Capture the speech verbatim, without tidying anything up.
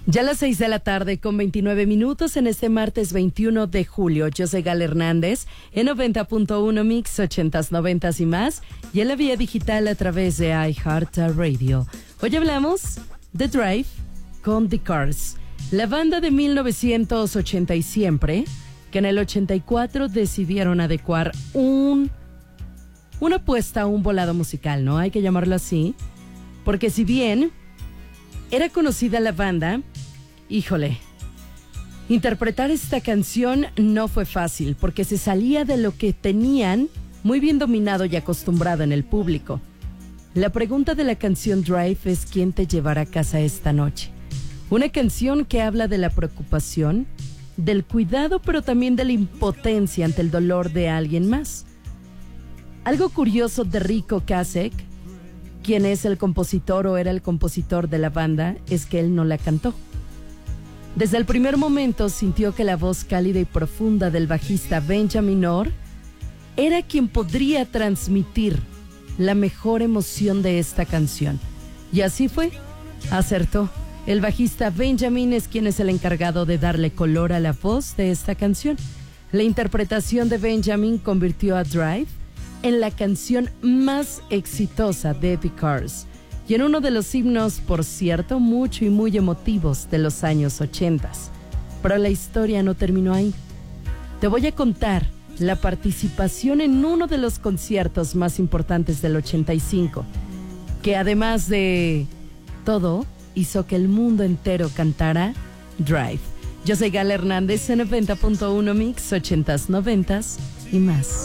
Ya a las seis de la tarde con veintinueve minutos en este martes veintiuno de julio. Yo soy Gal Hernández en noventa punto uno Mix, ochentas, noventas y más. Y en la vía digital a través de iHeartRadio. Hoy hablamos de Drive con The Cars. La banda de mil novecientos ochenta y siempre, que en el ochenta y cuatro decidieron adecuar un, una apuesta a un volado musical, ¿no? Hay que llamarlo así. Porque si bien era conocida la banda, híjole, interpretar esta canción no fue fácil porque se salía de lo que tenían muy bien dominado y acostumbrado en el público. La pregunta de la canción Drive es ¿quién te llevará a casa esta noche? Una canción que habla de la preocupación, del cuidado, pero también de la impotencia ante el dolor de alguien más. Algo curioso de Rico Ocasek, quien es el compositor o era el compositor de la banda, es que él no la cantó. Desde el primer momento sintió que la voz cálida y profunda del bajista Benjamin Orr era quien podría transmitir la mejor emoción de esta canción. Y así fue, acertó. El bajista Benjamin es quien es el encargado de darle color a la voz de esta canción. La interpretación de Benjamin convirtió a Drive en la canción más exitosa de The Cars y en uno de los himnos, por cierto, mucho y muy emotivos de los años ochentas. Pero la historia no terminó ahí. Te voy a contar la participación en uno de los conciertos más importantes del ochenta y cinco, que además de todo, hizo que el mundo entero cantara Drive. Yo soy Gal Hernández en noventa punto uno Mix, ochentas, noventas y más.